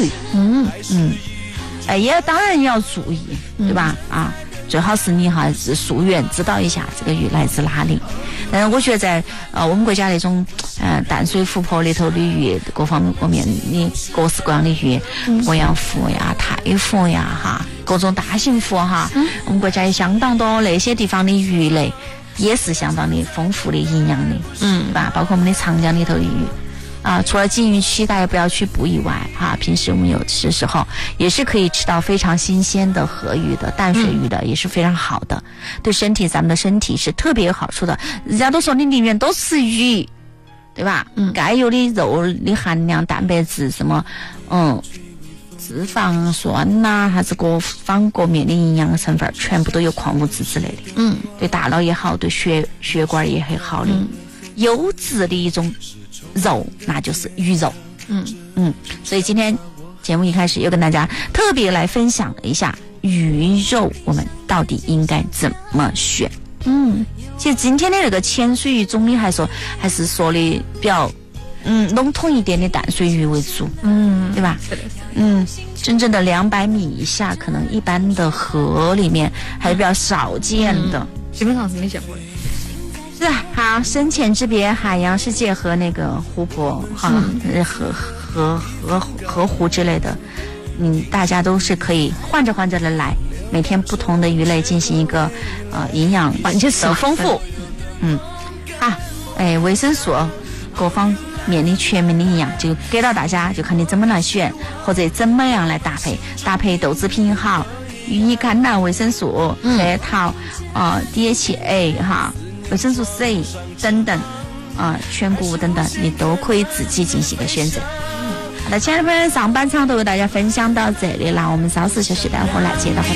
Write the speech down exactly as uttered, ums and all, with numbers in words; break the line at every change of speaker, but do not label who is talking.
虑。嗯嗯，哎，也当然也要注意，对吧？嗯、啊，最好是你哈是溯源知道一下这个鱼来自哪里。嗯，我觉得在呃我们国家那种呃淡水湖泊里头的鱼，各方面各面的各式各样的鱼，鄱阳湖呀、太湖呀哈，各种大型湖哈，嗯、我们国家也相当多那些地方的鱼类也是相当的丰富的营养的，嗯，对吧？包括我们的长江里头的鱼。啊，除了禁渔期大家不要去捕以外，啊，平时我们有吃的时候也是可以吃到非常新鲜的河鱼的、淡水鱼的，嗯、也是非常好的，对身体咱们的身体是特别有好处的。人家都说你宁愿多吃鱼，对吧？嗯，该有的肉的含量、蛋白质什么，嗯，脂肪酸呐、啊，还是各方各面的营养成分，全部都有矿物质之类的。嗯，对大脑也好，对血血管也很好的，嗯、优质的一种。肉那就是鱼肉，嗯嗯，所以今天节目一开始又跟大家特别来分享了一下鱼肉，我们到底应该怎么选？嗯，其实今天的那个浅水鱼，总理还说还是说的比较嗯笼统一点的淡水鱼为主，嗯，对吧？是的，嗯，真正的两百米以下，可能一般的河里面还是比较少见的，嗯、
基本上是没见过的。
是啊，好，深浅之别，海洋世界和那个湖泊哈、嗯、河河河河湖之类的，嗯，大家都是可以换着换着的来，每天不同的鱼类进行一个呃营养的丰富，嗯，啊，哎，维生素各方面的全面的营养就给到大家，就看你怎么来选或者怎么样来搭配，搭配豆制品好，羽衣甘蓝维生素、核桃啊、呃、D H A 哈。维生素 C 等等啊、呃，全谷物等等，你都可以自己进行一个选择。好的，亲爱的朋友，上半场都为大家分享到这里了，我们稍事休息，待会儿来接着。